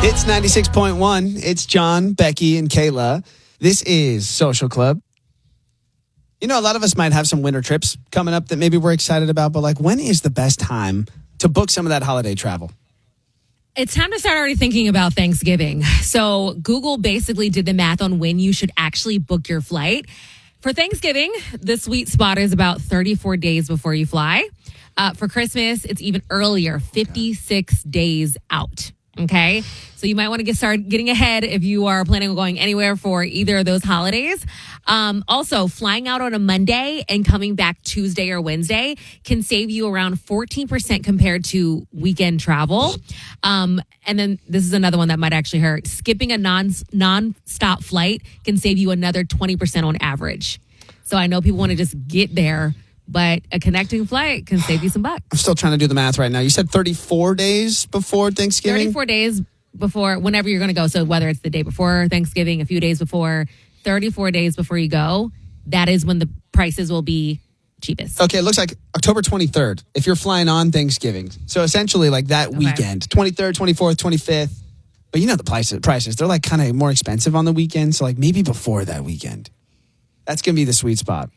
It's 96.1. It's John, Becky, and Kayla. This is Social Club. You know, a lot of us might have some winter trips coming up that maybe we're excited about, but like, when is the best time to book some of that holiday travel? It's time to start already thinking about Thanksgiving. So Google basically did the math on when you should actually book your flight. For Thanksgiving, the sweet spot is about 34 days before you fly. For Christmas, it's even earlier, 56 days out. Okay, so you might want to start getting ahead if you are planning on going anywhere for either of those holidays. Also, flying out on a Monday and coming back Tuesday or Wednesday can save you around 14% compared to weekend travel. And then this is another one that might actually hurt. Skipping a non-stop flight can save you another 20% on average. So I know people want to just get there, but a connecting flight can save you some bucks. I'm still trying to do the math right now. You said 34 days before Thanksgiving? 34 days before, whenever you're going to go. So whether it's the day before Thanksgiving, a few days before, 34 days before you go, that is when the prices will be cheapest. Okay, it looks like October 23rd, if you're flying on Thanksgiving. So essentially like that weekend, 23rd, 24th, 25th. But you know the prices, they're like kind of more expensive on the weekend. So like maybe before that weekend. That's going to be the sweet spot.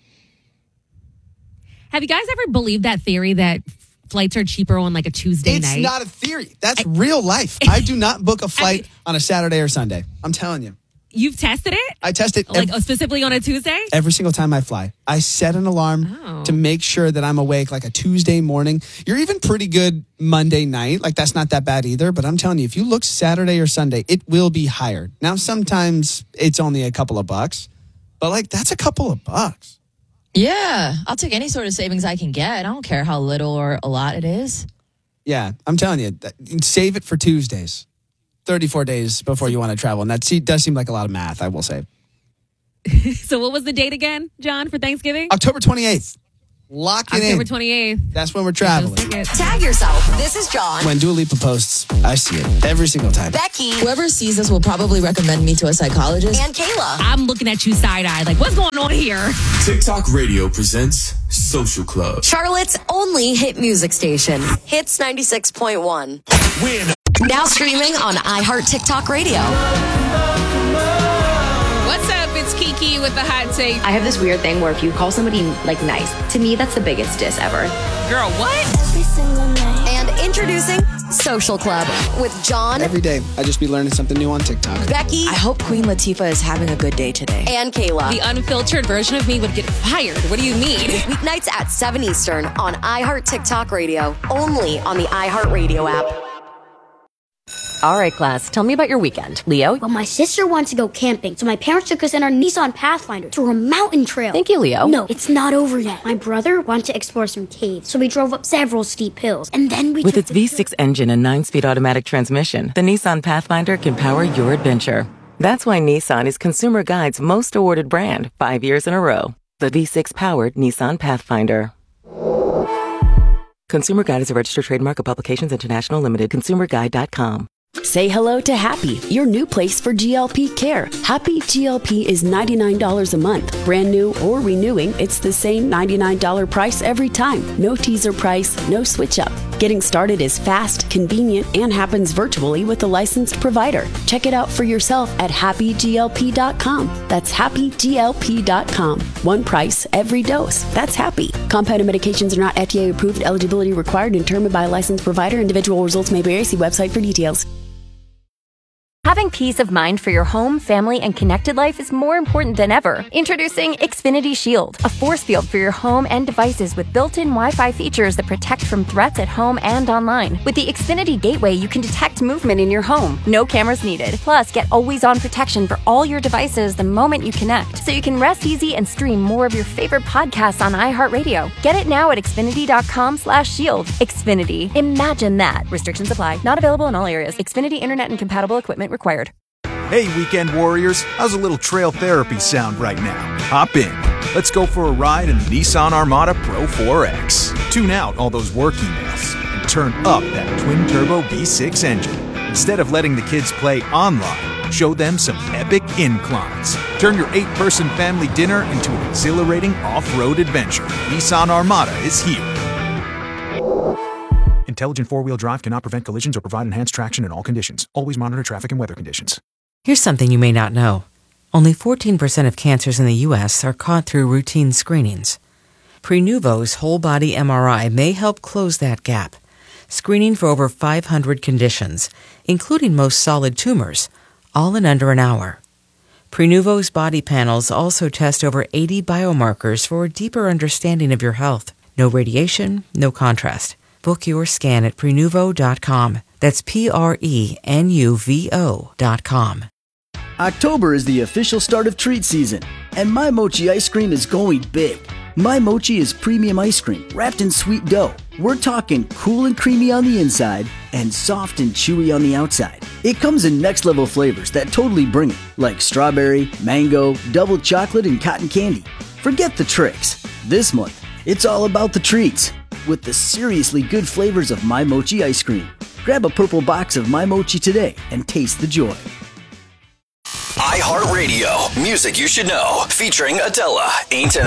Have you guys ever believed that theory that flights are cheaper on like a Tuesday night? It's not a theory. That's real life. I do not book a flight on a Saturday or Sunday. I'm telling you. You've tested it? I test it. Like specifically on a Tuesday? Every single time I fly. I set an alarm to make sure that I'm awake like a Tuesday morning. You're even pretty good Monday night. Like that's not that bad either. But I'm telling you, if you look Saturday or Sunday, it will be higher. Now, sometimes it's only a couple of bucks. But like that's a couple of bucks. Yeah, I'll take any sort of savings I can get. I don't care how little or a lot it is. Yeah, I'm telling you, save it for Tuesdays. 34 days before you want to travel. And that does seem like a lot of math, I will say. So what was the date again, John, for Thanksgiving? October 28th. Lock it in. October 28th. That's when we're traveling. Tag yourself. This is John. When Dua Lipa posts, I see it every single time. Becky. Whoever sees this will probably recommend me to a psychologist. And Kayla. I'm looking at you side-eyed like, what's going on here? TikTok Radio presents Social Club. Charlotte's only hit music station. Hits 96.1. Win. Now streaming on iHeart TikTok Radio. What's up? It's Kiki with the hot take. I have this weird thing where if you call somebody like nice, to me that's the biggest diss ever. Girl, what? And introducing Social Club with John. Every day, I just be learning something new on TikTok. Becky. I hope Queen Latifah is having a good day today. And Kayla. The unfiltered version of me would get fired. What do you mean? Weeknights at 7 Eastern on iHeart TikTok Radio. Only on the iHeart Radio app. All right, class, tell me about your weekend. Leo? Well, my sister wants to go camping, so my parents took us in our Nissan Pathfinder to a mountain trail. Thank you, Leo. No, it's not over yet. My brother wanted to explore some caves, so we drove up several steep hills, and then we With its V6 engine and 9-speed automatic transmission, the Nissan Pathfinder can power your adventure. That's why Nissan is Consumer Guide's most awarded brand 5 years in a row. The V6-powered Nissan Pathfinder. Consumer Guide is a registered trademark of Publications International Limited. ConsumerGuide.com. Say hello to Happy, your new place for GLP care. Happy GLP is $99 a month. Brand new or renewing, it's the same $99 price every time. No teaser price, no switch up. Getting started is fast, convenient, and happens virtually with a licensed provider. Check it out for yourself at happyglp.com. That's happyglp.com. One price, every dose. That's Happy. Compounded medications are not FDA approved. Eligibility required and determined by a licensed provider. Individual results may vary. See website for details. Having peace of mind for your home, family, and connected life is more important than ever. Introducing Xfinity Shield, a force field for your home and devices with built-in Wi-Fi features that protect from threats at home and online. With the Xfinity Gateway, you can detect movement in your home. No cameras needed. Plus, get always-on protection for all your devices the moment you connect, so you can rest easy and stream more of your favorite podcasts on iHeartRadio. Get it now at Xfinity.com/shield. Xfinity. Imagine that. Restrictions apply. Not available in all areas. Xfinity Internet and compatible equipment required. Hey, weekend warriors, how's a little trail therapy sound right now? Hop in. Let's go for a ride in the Nissan Armada Pro 4X. Tune out all those work emails and turn up that twin-turbo V6 engine. Instead of letting the kids play online, show them some epic inclines. Turn your 8-person family dinner into an exhilarating off-road adventure. Nissan Armada is here. Intelligent four-wheel drive cannot prevent collisions or provide enhanced traction in all conditions. Always monitor traffic and weather conditions. Here's something you may not know. Only 14% of cancers in the U.S. are caught through routine screenings. Prenuvo's whole-body MRI may help close that gap, screening for over 500 conditions, including most solid tumors, all in under an hour. Prenuvo's body panels also test over 80 biomarkers for a deeper understanding of your health. No radiation, no contrast. Book your scan at Prenuvo.com. That's Prenuvo.com. October is the official start of treat season, and My Mochi ice cream is going big. My Mochi is premium ice cream wrapped in sweet dough. We're talking cool and creamy on the inside and soft and chewy on the outside. It comes in next level flavors that totally bring it, like strawberry, mango, double chocolate, and cotton candy. Forget the tricks. This month, it's all about the treats with the seriously good flavors of My Mochi ice cream. Grab a purple box of My Mochi today and taste the joy. iHeartRadio, music you should know, featuring Adela, Ain't an